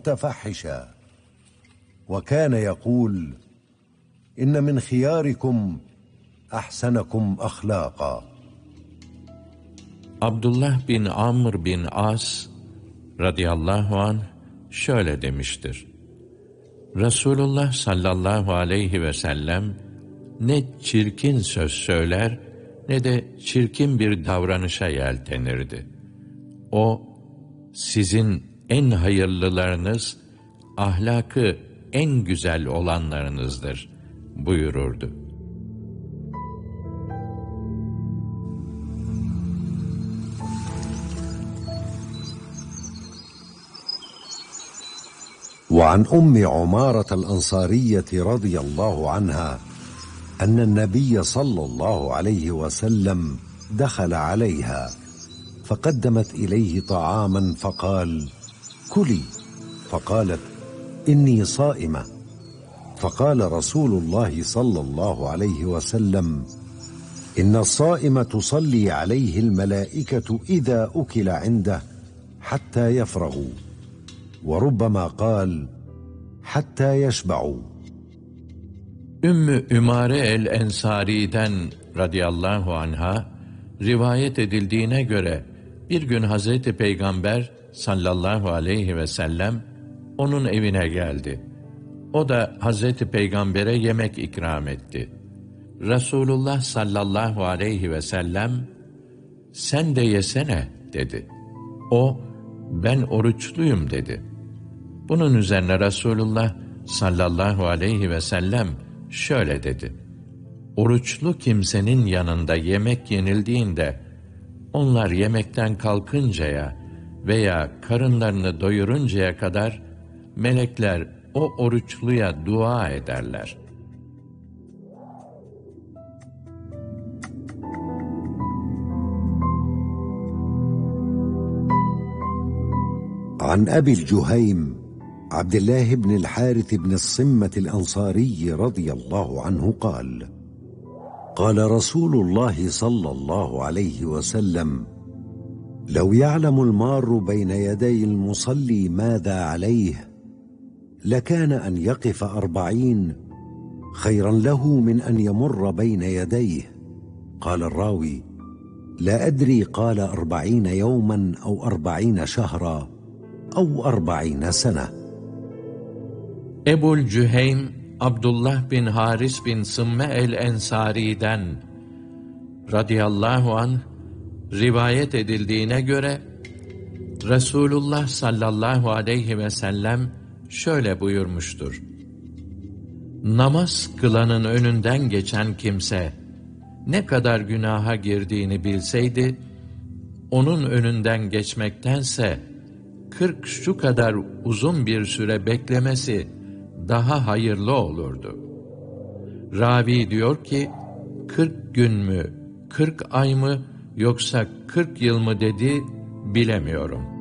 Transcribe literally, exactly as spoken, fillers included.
متفحشا، وكان يقول: إن من خياركم أحسنكم أخلاقا. Abdullah bin Amr bin As radıyallahu anh şöyle demiştir: Resulullah sallallahu aleyhi ve sellem ne çirkin söz söyler ne de çirkin bir davranışa yeltenirdi. O, sizin en hayırlılarınız, ahlakı en güzel olanlarınızdır buyururdu. وعن أم عمارة الأنصارية رضي الله عنها أن النبي صلى الله عليه وسلم دخل عليها فقدمت إليه طعاما فقال: كلي. فقالت: إني صائمة. فقال رسول الله صلى الله عليه وسلم: إن الصائم تصلي عليه الملائكة إذا أكل عنده حتى يفرغوا، وربما قال: حتى يشبعوا. Ümmü Ümare el-Ensari'den radıyallahu anha rivayet edildiğine göre bir gün Hazreti Peygamber sallallahu aleyhi ve sellem onun evine geldi. O da Hazreti Peygamber'e yemek ikram etti. Resulullah sallallahu aleyhi ve sellem, "Sen de yesene," dedi. O, "Ben oruçluyum," dedi. Bunun üzerine Resulullah sallallahu aleyhi ve sellem şöyle dedi: Oruçlu kimsenin yanında yemek yenildiğinde, onlar yemekten kalkıncaya veya karınlarını doyuruncaya kadar melekler o oruçluya dua ederler. عن أبي الجهيم عبد الله بن الحارث بن الصمة الأنصاري رضي الله عنه قال: قال رسول الله صلى الله عليه وسلم: لو يعلم المار بين يدي المصلي ماذا عليه لكان أن يقف أربعين خيرا له من أن يمر بين يديه. قال الراوي: لا أدري قال أربعين يوما أو أربعين شهرا أو أربعين سنة. Ebul Cüheym, Abdullah bin Haris bin Sımme el-Ensari'den radıyallahu anh rivayet edildiğine göre Resulullah sallallahu aleyhi ve sellem şöyle buyurmuştur: Namaz kılanın önünden geçen kimse ne kadar günaha girdiğini bilseydi, onun önünden geçmektense kırk şu kadar uzun bir süre beklemesi daha hayırlı olurdu. Ravi diyor ki, kırk gün mü, kırk ay mı, yoksa kırk yıl mı dedi, bilemiyorum.